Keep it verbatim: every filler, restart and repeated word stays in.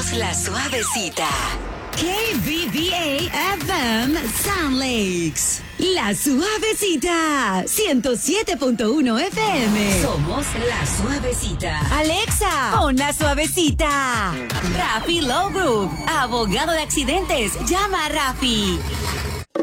Somos la Suavecita. K B B A F M Sound Lakes. La Suavecita. ciento siete punto uno F M. Somos la Suavecita. Alexa, pon la Suavecita. Rafi Law Group. Abogado de accidentes. Llama a Rafi.